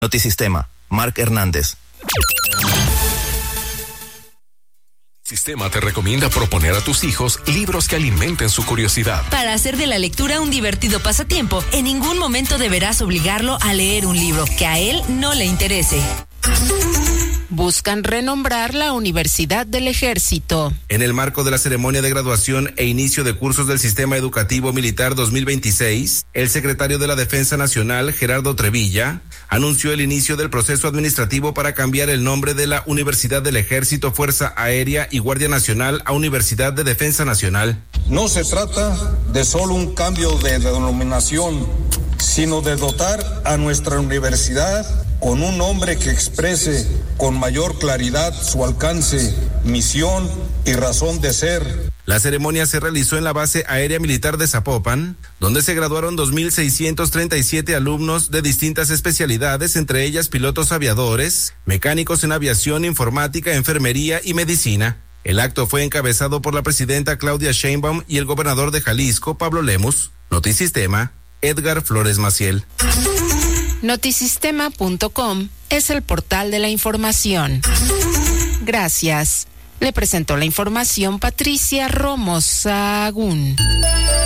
Notisistema, Marc Hernández. Sistema te recomienda proponer a tus hijos libros que alimenten su curiosidad. Para hacer de la lectura un divertido pasatiempo, en ningún momento deberás obligarlo a leer un libro que a él no le interese. Buscan renombrar la Universidad del Ejército. En el marco de la ceremonia de graduación e inicio de cursos del Sistema Educativo Militar 2026, el secretario de la Defensa Nacional, Gerardo Trevilla, anunció el inicio del proceso administrativo para cambiar el nombre de la Universidad del Ejército, Fuerza Aérea y Guardia Nacional a Universidad de Defensa Nacional. No se trata de solo un cambio de denominación, sino de dotar a nuestra universidad con un nombre que exprese con mayor claridad su alcance, misión y razón de ser. La ceremonia se realizó en la Base Aérea Militar de Zapopan, donde se graduaron 2,637 alumnos de distintas especialidades, entre ellas pilotos aviadores, mecánicos en aviación, informática, enfermería y medicina. El acto fue encabezado por la presidenta Claudia Sheinbaum y el gobernador de Jalisco, Pablo Lemus. Notisistema, Edgar Flores Maciel. Notisistema.com es el portal de la información. Gracias. Le presentó la información Patricia Romo Sahagún.